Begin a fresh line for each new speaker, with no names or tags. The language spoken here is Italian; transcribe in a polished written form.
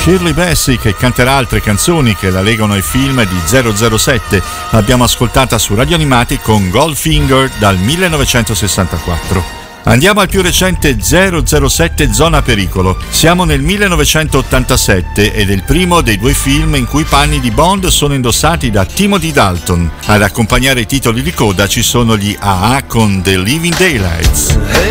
Shirley Bassey, che canterà altre canzoni che la legano ai film di 007. L'abbiamo ascoltata su Radio Animati con Goldfinger dal 1964. Andiamo al più recente 007 Zona Pericolo. Siamo nel 1987 ed è il primo dei due film in cui i panni di Bond sono indossati da Timothy Dalton. Ad accompagnare i titoli di coda ci sono gli AA con The Living Daylights.